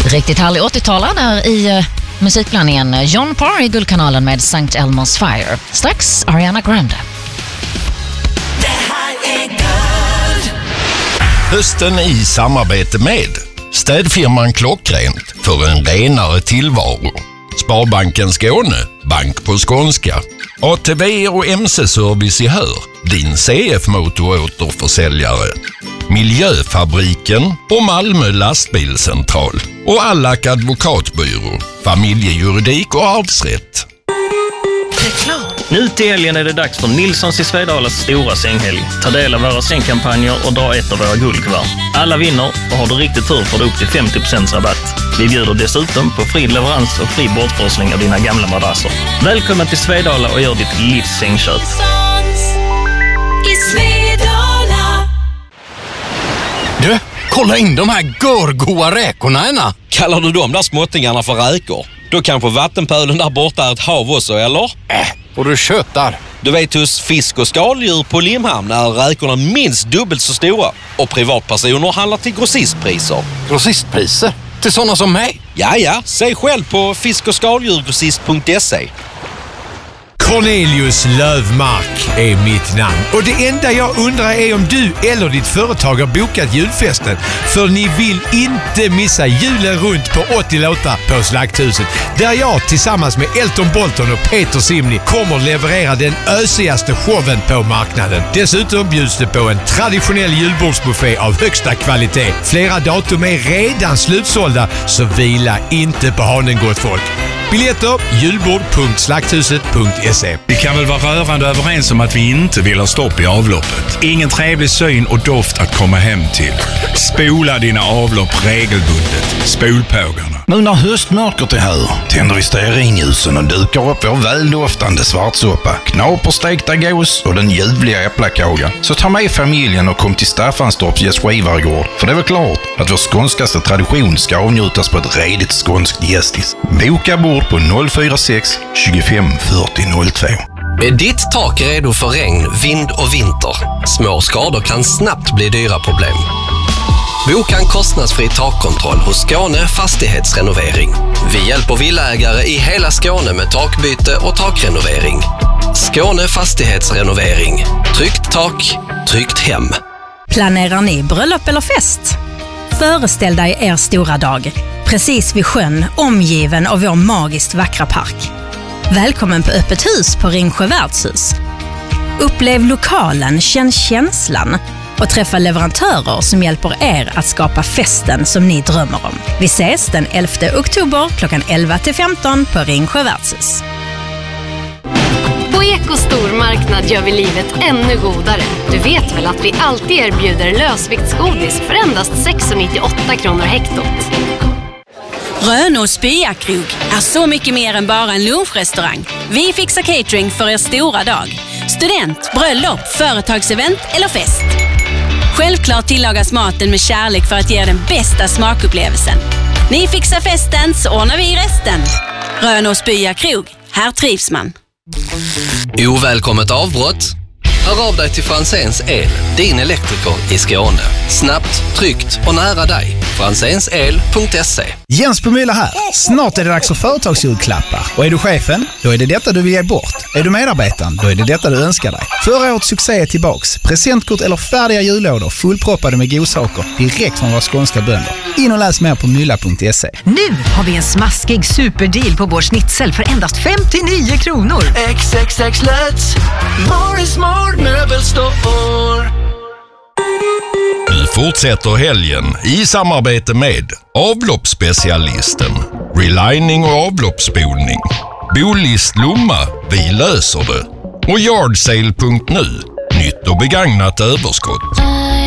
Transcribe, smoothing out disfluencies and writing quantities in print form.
Riktigt härlig 80-talare där i musikblandningen. John Parr i Guldkanalen med St. Elmo's Fire. Strax Ariana Grande. Det här är Guld. Hösten i samarbete med städfirman Klockrent för en renare tillvaro. Sparbanken Skåne, bank på skånska. ATV och MC-service i Hör, din CF-motoråterförsäljare. Miljöfabriken och Malmö lastbilscentral. Och Allak advokatbyrå, familjejuridik och arvsrätt. Nu till helgen är det dags för Nilssons i Svedalas stora sänghelg. Ta del av våra sängkampanjer och dra ett av våra guldkuvert. Alla vinner och har du riktigt tur får du upp till 50% rabatt. Vi bjuder dessutom på fri leverans och fri bortforsling av dina gamla madrasser. Välkommen till Svedala och gör ditt livs sängköp. Du, kolla in de här görgoa räkorna ena. Kallar du de där småttingarna för räkor? Då kanske vattenpölen där borta är ett hav också, eller? Och du köttar. Du vet, hos fisk- och skaldjur på Limhamn är räkorna minst dubbelt så stora. Och privatpersoner handlar till grossistpriser. Grossistpriser? Till sådana som mig? Ja, säg själv på fisk-och-skaldjurgrossist.se. Cornelius Lövmark är mitt namn. Och det enda jag undrar är om du eller ditt företag har bokat julfesten. För ni vill inte missa julen runt på 80 låtar på Slakthuset. Där jag tillsammans med Elton Bolton och Peter Simni kommer leverera den ösigaste showen på marknaden. Dessutom bjuds det på en traditionell julbordsbuffé av högsta kvalitet. Flera datum är redan slutsålda, så vila inte på hanen, gott folk. Biljetter julbord.slakthuset.se. Vi kan väl vara rörande överens om att vi inte vill ha stopp i avloppet. Ingen trevlig syn och doft att komma hem till. Spola dina avlopp regelbundet. Spolpågarna. Nu när höstmörkret är här tänder vi stearinljusen och dukar upp vår väldoftande svartsoppa, knaperstekta gås och den ljuvliga äpplakaga. Så ta med familjen och kom till Staffanstorps gästgivargård. För det är väl klart att vår skånskaste tradition ska avnjutas på ett redigt skånskt gästis. Boka bord på 046 25 40 02. Är ditt tak redo för regn, vind och vinter? Små skador kan snabbt bli dyra problem. Boka en kostnadsfri takkontroll hos Skåne Fastighetsrenovering. Vi hjälper villaägare i hela Skåne med takbyte och takrenovering. Skåne Fastighetsrenovering. Tryggt tak, tryggt hem. Planerar ni bröllop eller fest? Föreställ dig er stora dag. Precis vid sjön, omgiven av vår magiskt vackra park. Välkommen på öppet hus på Ringsjö värdshus. Upplev lokalen, känn känslan och träffa leverantörer som hjälper er att skapa festen som ni drömmer om. Vi ses den 11 oktober klockan 11-15 på Ringsjö värdshus. På Eko stormarknad gör vi livet ännu godare. Du vet väl att vi alltid erbjuder lösviktsgodis för endast 6,98 kronor hektot. Rönås Byakrog är så mycket mer än bara en lunchrestaurang. Vi fixar catering för er stora dag. Student, bröllop, företagsevent eller fest. Självklart tillagas maten med kärlek för att ge den bästa smakupplevelsen. Ni fixar festen så ordnar vi resten. Rönås Byakrog, här trivs man. Ovälkommet avbrott? Hör av dig till Franzéns El, din elektriker i Skåne. Snabbt, tryggt och nära dig. franzénsel.se. Jens på Mylla här. Snart är det dags för företagsjulklappar. Och är du chefen? Då är det detta du vill ge bort. Är du medarbetaren? Då är det detta du önskar dig. Förra årets succé är tillbaks. Presentkort eller färdiga jullådor fullproppade med godsaker direkt från våra skånska bönder. In och läs mer på mylla.se. Nu har vi en smaskig superdeal på vår schnitzel för endast 59 kronor. XXX Let's Morris Smart Möbelstore. Nu fortsätter helgen i samarbete med avloppsspecialisten, relining och avloppsspolning, Bolist Lomma, vi löser det, och Yardsale.nu, nytt och begagnat överskott.